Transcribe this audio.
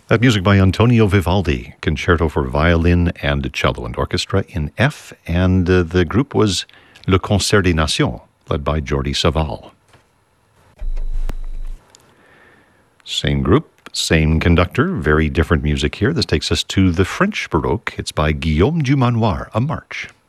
That music by Antonio Vivaldi, Concerto for Violin and Cello and Orchestra in F, and the group was Le Concert des Nations, led by Jordi Savall. Same group, same conductor, very different music here. This takes us to the French Baroque. It's by Guillaume du Manoir, a march.